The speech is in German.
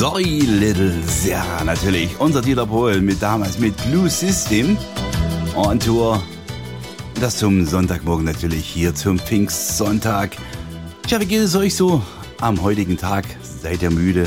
Joy Little Sarah natürlich. Unser Dieter Bohlen damals mit Blue System on Tour. Das zum Sonntagmorgen natürlich hier zum Pfingstsonntag. Tja, wie geht es euch so am heutigen Tag? Seid ihr müde?